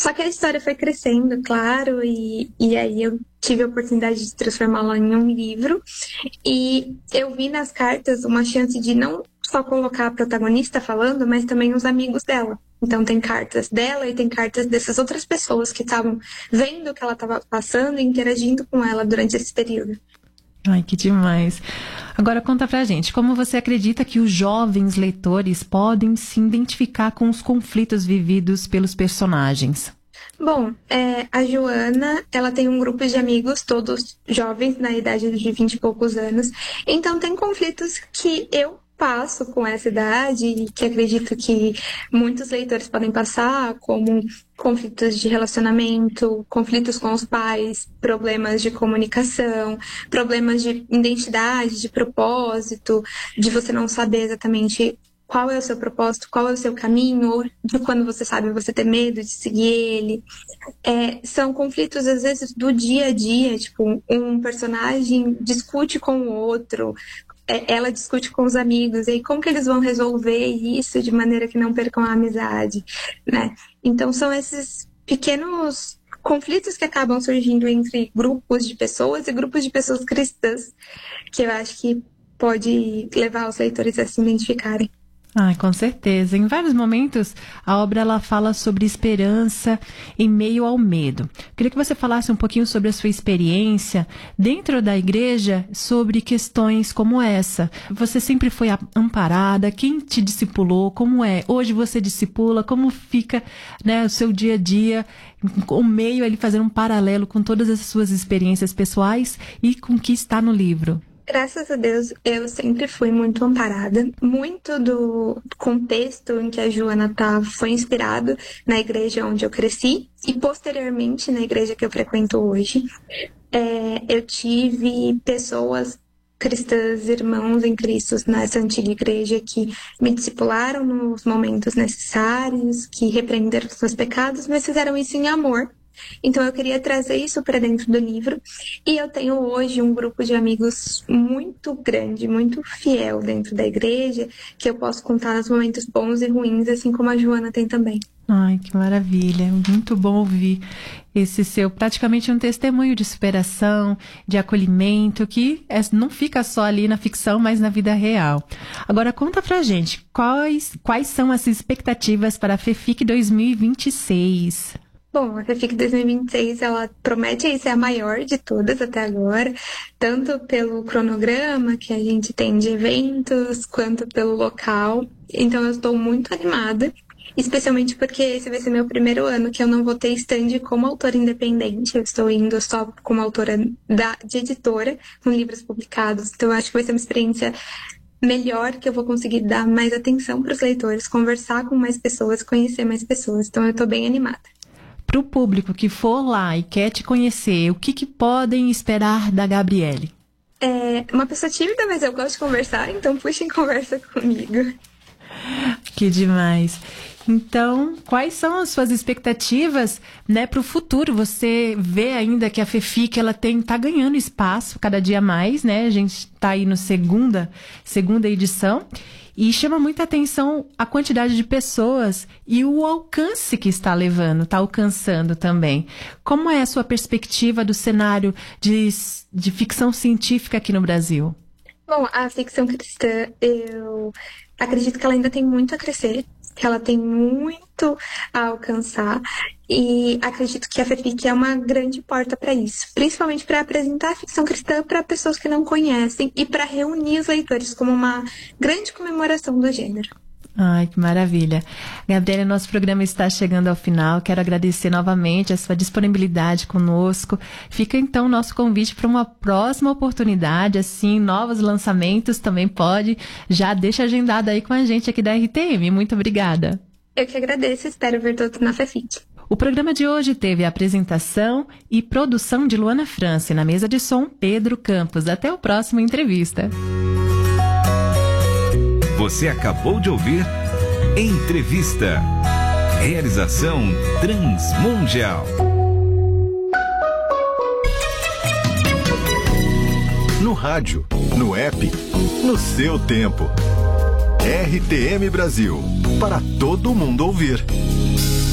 Só que a história foi crescendo, claro, e aí eu tive a oportunidade de transformá-la em um livro. E eu vi nas cartas uma chance de não só colocar a protagonista falando, mas também os amigos dela. Então tem cartas dela e tem cartas dessas outras pessoas que estavam vendo o que ela estava passando e interagindo com ela durante esse período. Ai, que demais. Agora conta pra gente, como você acredita que os jovens leitores podem se identificar com os conflitos vividos pelos personagens? Bom, a Joana, ela tem um grupo de amigos, todos jovens, na idade de 20 e poucos anos. Então tem conflitos que eu passo com essa idade e que acredito que muitos leitores podem passar, como conflitos de relacionamento, conflitos com os pais, problemas de comunicação, problemas de identidade, de propósito, de você não saber exatamente qual é o seu propósito, qual é o seu caminho, ou de quando você sabe você ter medo de seguir ele. São conflitos, às vezes, do dia a dia, tipo, um personagem discute com o outro, ela discute com os amigos, e aí como que eles vão resolver isso de maneira que não percam a amizade, né? Então são esses pequenos conflitos que acabam surgindo entre grupos de pessoas e grupos de pessoas cristãs, que eu acho que pode levar os leitores a se identificarem. Ah, com certeza. Em vários momentos, a obra ela fala sobre esperança em meio ao medo. Queria que você falasse um pouquinho sobre a sua experiência dentro da igreja sobre questões como essa. Você sempre foi amparada? Quem te discipulou? Como é? Hoje você discipula? Como fica, né, o seu dia a dia? O meio ali fazendo um paralelo com todas as suas experiências pessoais e com o que está no livro. Graças a Deus, eu sempre fui muito amparada. Muito do contexto em que a Joana tá foi inspirado na igreja onde eu cresci e, posteriormente, na igreja que eu frequento hoje. Eu tive pessoas cristãs, irmãos em Cristo nessa antiga igreja que me discipularam nos momentos necessários, que repreenderam os meus pecados, mas fizeram isso em amor. Então eu queria trazer isso para dentro do livro, e eu tenho hoje um grupo de amigos muito grande, muito fiel dentro da igreja, que eu posso contar nos momentos bons e ruins, assim como a Joana tem também. Ai, que maravilha, muito bom ouvir esse seu, praticamente um testemunho de superação, de acolhimento, que não fica só ali na ficção, mas na vida real. Agora conta pra gente, quais são as expectativas para a FEFIC 2026? Bom, a FEFIC 2026, ela promete ser a maior de todas até agora, tanto pelo cronograma que a gente tem de eventos, quanto pelo local. Então eu estou muito animada, especialmente porque esse vai ser meu primeiro ano que eu não vou ter stand como autora independente. Eu estou indo só como autora de editora, com livros publicados. Então eu acho que vai ser uma experiência melhor, que eu vou conseguir dar mais atenção para os leitores, conversar com mais pessoas, conhecer mais pessoas. Então eu estou bem animada. Para o público que for lá e quer te conhecer, o que podem esperar da Gabriele? Uma pessoa tímida, mas eu gosto de conversar, então puxem conversa comigo. Que demais. Então, quais são as suas expectativas, né, para o futuro? Você vê ainda que a FEFIC ela tá ganhando espaço cada dia mais, né? A gente está aí no segunda edição. E chama muita atenção a quantidade de pessoas e o alcance que está alcançando também. Como é a sua perspectiva do cenário de ficção científica aqui no Brasil? Bom, a ficção cristã, eu acredito que ela ainda tem muito a crescer, que ela tem muito a alcançar, e acredito que a FEFIC é uma grande porta para isso, principalmente para apresentar a ficção cristã para pessoas que não conhecem e para reunir os leitores como uma grande comemoração do gênero. Ai, que maravilha. Gabriele, nosso programa está chegando ao final. Quero agradecer novamente a sua disponibilidade conosco. Fica então o nosso convite para uma próxima oportunidade, assim, novos lançamentos também pode. Já deixa agendado aí com a gente aqui da RTM. Muito obrigada. Eu que agradeço, espero ver todos na FEFIC. O programa de hoje teve a apresentação e produção de Luana França, na mesa de som Pedro Campos. Até o próximo Entrevista. Você acabou de ouvir Entrevista. Realização Transmundial. No rádio, no app, no seu tempo. RTM Brasil. Para todo mundo ouvir.